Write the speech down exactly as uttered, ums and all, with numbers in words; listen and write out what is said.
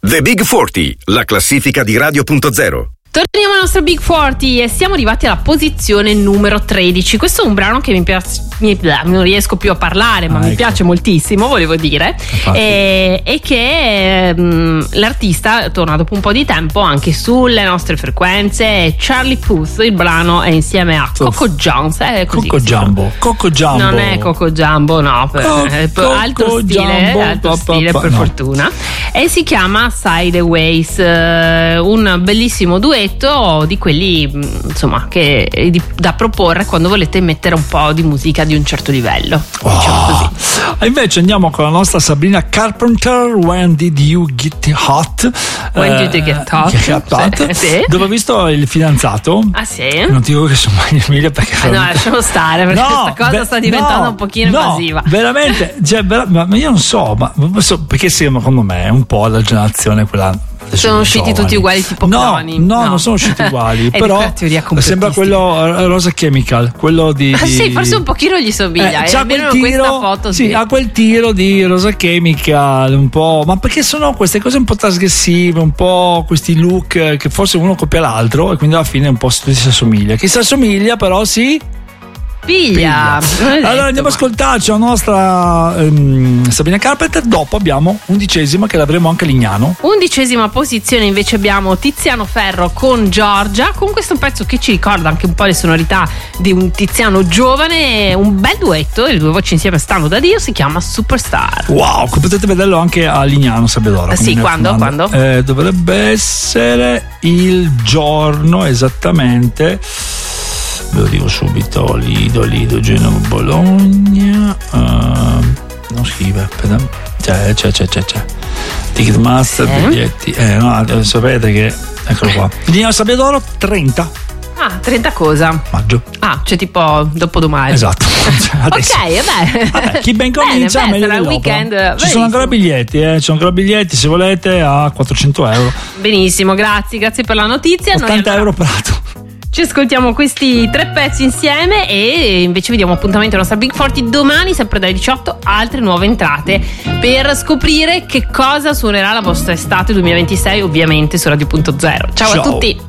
The Big quaranta, la classifica di Radio punto zero. Torniamo al nostro Big quaranta e siamo arrivati alla posizione numero tredici. Questo è un brano che mi piace, mi, non riesco più a parlare, ma ah, mi ecco. piace moltissimo, volevo dire, e, e che mh, l'artista torna dopo un po' di tempo anche sulle nostre frequenze. Charlie Puth, il brano è insieme a Coco Jones. È così, Coco Jumbo. Coco Jumbo. Non è Coco Jumbo, no, per, Co- per altro stile, Jumbo, altro pa, pa, stile pa, per no. fortuna. E si chiama Sideways, un bellissimo duetto di quelli insomma che di, da proporre quando volete mettere un po' di musica di un certo livello, oh. diciamo così. Invece andiamo con la nostra Sabrina Carpenter. When did you get hot? When did you get hot? Get hot. Sì, sì. Dove ho visto il fidanzato. Ah sì? Non ti dico che sono mai in Emilia perché eh no, lasciamo stare perché no, questa cosa beh, sta diventando no, un pochino no, invasiva. Veramente, cioè, ver- ma io non so, ma perché secondo me è un po' la generazione quella. Sono usciti giovani. tutti uguali tipo no, cloni? No, no, non sono usciti uguali. Però sembra quello uh, Rosa Chemical, quello di, ah, di... sì, forse un pochino gli somiglia. Eh, eh, almeno tiro, questa foto sì, sì. ha quel tiro di Rosa Chemical un po', ma perché sono queste cose un po' trasgressive, un po' questi look che forse uno copia l'altro e quindi alla fine un po' si assomiglia. Chi si assomiglia però si Piglia. Piglia. Allora andiamo a ascoltarci la nostra um, Sabrina Carpenter. Dopo abbiamo undicesima che l'avremo anche a Lignano. Undicesima posizione invece abbiamo Tiziano Ferro con Giorgia, con questo pezzo che ci ricorda anche un po' le sonorità di un Tiziano giovane, un bel duetto, le due voci insieme stanno da Dio, si chiama Superstar. Wow, potete vederlo anche a Lignano Sabbiadoro. Sì, quando? quando? Eh, dovrebbe essere il giorno esattamente. Ve lo dico subito, Lido, Lido, Genova, Bologna. Uh, non scrive, aspetta. C'è, c'è, c'è, c'è, c'è. Ticketmaster, sì. Biglietti. Eh, no, sapete che. Eccolo qua. Lignano Sabbiadoro, trenta. Ah, trenta cosa? Maggio. Ah, cioè tipo dopodomani. Esatto. Ok, vabbè. vabbè. Chi ben comincia, bene, meglio sarà il weekend. Ci Benissimo. sono ancora biglietti, eh. Ci sono ancora biglietti se volete a quattrocento euro. Benissimo, grazie, grazie per la notizia. ottanta euro per lato. Ci ascoltiamo questi tre pezzi insieme e invece vediamo appuntamento alla nostra Big quaranta domani, sempre dalle diciotto, altre nuove entrate per scoprire che cosa suonerà la vostra estate duemilaventisei, ovviamente su Radio punto zero. Ciao, Ciao. a tutti!